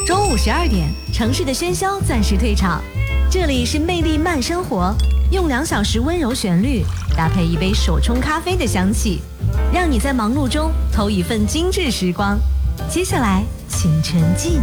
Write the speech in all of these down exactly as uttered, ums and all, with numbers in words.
中午十二点，城市的喧嚣暂时退场，这里是魅力慢生活，用两小时温柔旋律搭配一杯手冲咖啡的香气，让你在忙碌中偷一份精致时光。接下来，请沉浸。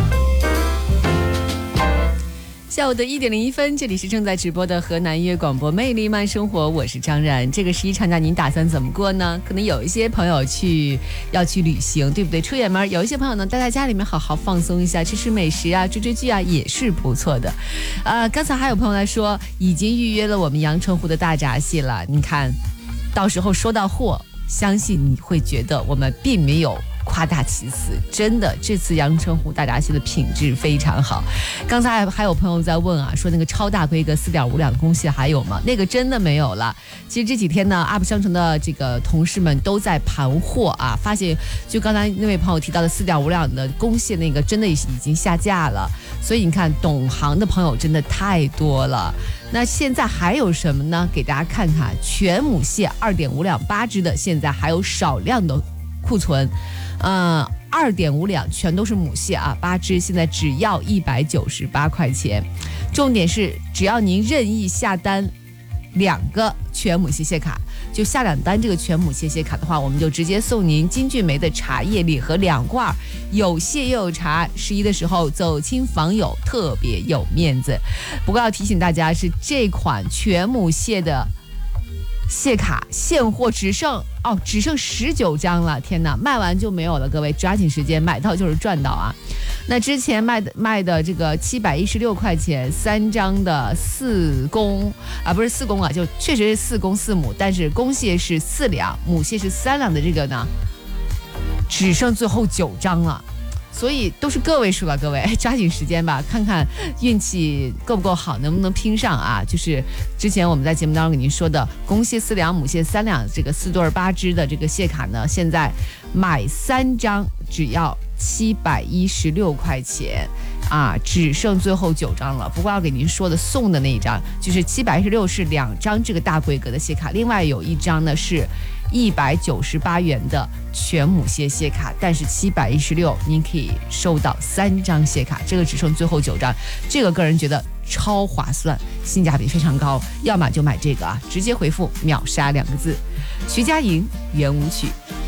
下午的一点零一分，这里是正在直播的河南音乐广播魅力慢生活，我是张然。这个十一长假您打算怎么过呢？可能有一些朋友去要去旅行，对不对？出远门，有一些朋友呢待在家里面好好放松一下，吃吃美食啊，追追剧啊，也是不错的。呃，刚才还有朋友来说已经预约了我们阳澄湖的大闸蟹了，你看，到时候收到货，相信你会觉得我们并没有夸大其词，真的，这次阳澄湖大闸蟹的品质非常好。刚才还有朋友在问啊，说那个超大规格四点五两的公蟹还有吗？那个真的没有了。其实这几天呢 ，U P 商城的这个同事们都在盘货啊，发现就刚才那位朋友提到的四点五两的公蟹，那个真的已经下架了。所以你看，懂行的朋友真的太多了。那现在还有什么呢？给大家看看，全母蟹二点五两八只的，现在还有少量的库存。嗯，二点五两全都是母蟹啊，八只现在只要一百九十八块钱。重点是，只要您任意下单两个全母蟹蟹卡，就下两单这个全母蟹蟹卡的话，我们就直接送您金骏眉的茶叶礼盒两罐，有蟹又有茶。十一的时候走亲访友，特别有面子。不过要提醒大家，是这款全母蟹的蟹卡现货只剩哦，只剩十九张了！天哪，卖完就没有了，各位抓紧时间买到就是赚到啊！那之前卖的卖的这个七百一十六块钱三张的四公啊，不是四公啊，就确实是四公四母，但是公蟹是四两，母蟹是三两的这个呢，只剩最后九张了。所以都是个位数了，各位抓紧时间吧，看看运气够不够好，能不能拼上啊？就是之前我们在节目当中给您说的公蟹四两母蟹三两这个四对八只的这个蟹卡呢，现在买三张只要七百一十六块钱啊，只剩最后九张了。不过要给您说的送的那一张就是七百一十六是两张这个大规格的蟹卡，另外有一张呢是一百九十八元的全母蟹蟹卡，但是七百一十六您可以收到三张蟹卡，这个只剩最后九张，这个个人觉得超划算，性价比非常高，要么就买这个啊，直接回复秒杀两个字。徐佳莹圆舞曲。